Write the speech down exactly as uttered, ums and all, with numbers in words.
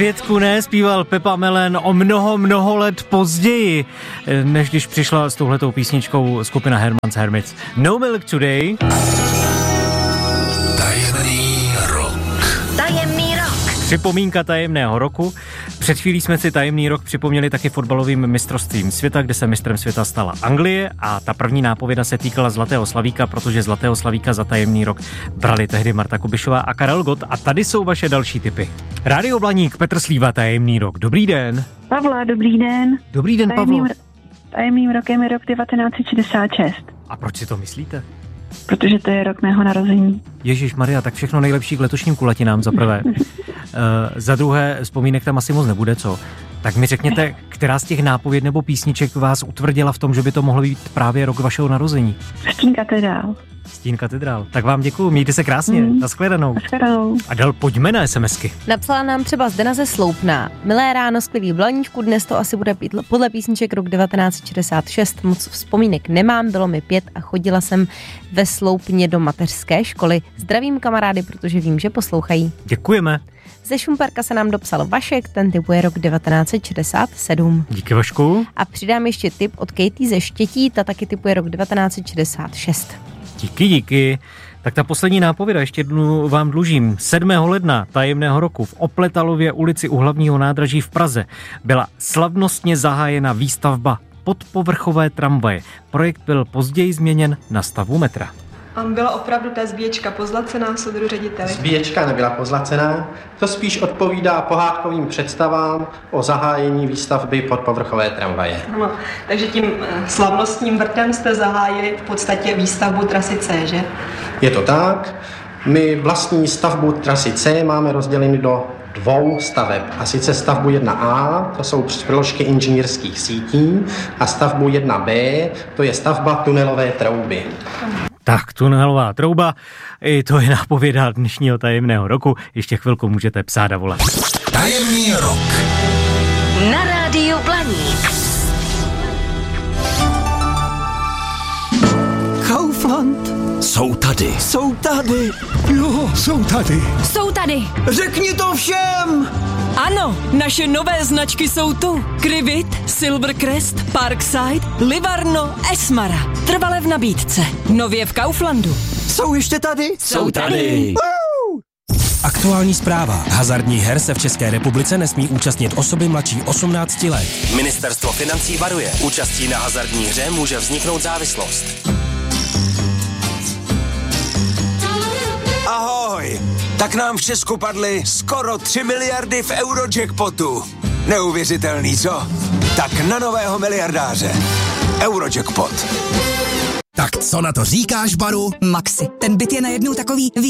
Pětku ne, zpíval Pepa Melen o mnoho, mnoho let později, než když přišla s touhletou písničkou skupina Herman's Hermits. No Milk Today. Tajemný rok. Tajemný rok. Připomínka tajemného roku. Před chvílí jsme si tajemný rok připomněli taky fotbalovým mistrovstvím světa, kde se mistrem světa stala Anglie a ta první nápověda se týkala Zlatého slavíka, protože Zlatého slavíka za tajemný rok brali tehdy Marta Kubišová a Karel Gott. A tady jsou vaše další tipy. Rádio Blaník, Petr Slíva, tajemný rok. Dobrý den. Pavla, dobrý den. Dobrý den, tajemným, Pavlo. Tajemným rokem je rok devatenáct set šedesát šest. A proč si to myslíte? Protože to je rok mého narození. Ježišmarja, tak všechno nejlepší k letošním kulatinám za prvé. uh, za druhé, vzpomínek tam asi moc nebude, co? Tak mi řekněte, která z těch nápověd nebo písniček vás utvrdila v tom, že by to mohlo být právě rok vašeho narození? Stín katedrál. Stín katedrál. Tak vám děkuju, mějte se krásně. Mm. Nashledanou. Nashledanou. A dal pojďme na SMSky. Napsala nám třeba Zdena ze Sloupná. Milé ráno, skvělý Blaníčku, dnes to asi bude podle písniček rok devatenáct set šedesát šest. Moc vzpomínek nemám, bylo mi pět a chodila jsem ve Sloupně do mateřské školy. Zdravím kamarády, protože vím, že poslouchají. Děkujeme. Ze Šumperka se nám dopsal Vašek, ten typuje rok devatenáct set šedesát sedm. Díky, Vašku. A přidám ještě tip od Katie ze Štětí, ta taky typuje rok devatenáct set šedesát šest. Díky, díky. Tak ta poslední nápověda, ještě jednu vám dlužím. sedmého ledna tajemného roku v Opletalově ulici u hlavního nádraží v Praze byla slavnostně zahájena výstavba podpovrchové tramvaje. Projekt byl později změněn na stavbu metra. Byla opravdu ta zbíječka pozlacená, soudru řediteli? Zbíječka nebyla pozlacená, to spíš odpovídá pohádkovým představám o zahájení výstavby podpovrchové tramvaje. No, takže tím slavnostním vrtem jste zahájili v podstatě výstavbu trasy C, že? Je to tak. My vlastní stavbu trasy C máme rozděleny do dvou staveb. A sice stavbu jedna A, to jsou přiložky inženýrských sítí, a stavbu jedna B, to je stavba tunelové trouby. Tak, tunelová trouba, i to je nápověda dnešního tajemného roku. Ještě chvilku můžete psát a volat. Tajemný rok. Na rádiu Blaník. Kaufland. Jsou tady. Jsou tady. Jo, jsou tady. Jsou tady. Řekni to všem. Ano, naše nové značky jsou tu. Krivit, Silvercrest, Parkside, Livarno, Esmara. Trvale v nabídce. Nově v Kauflandu. Jsou ještě tady? Jsou tady. Aktuální zpráva. Hazardních her se v České republice nesmí účastnit osoby mladší osmnácti let. Ministerstvo financí varuje. Účastí na hazardní hře může vzniknout závislost. Ahoj! Tak nám v Česku padly skoro tři miliardy v Eurojackpotu. Neuvěřitelný, co? Tak na nového miliardáře. Eurojackpot. Tak co na to říkáš, Baru? Maxi, ten byt je najednou takový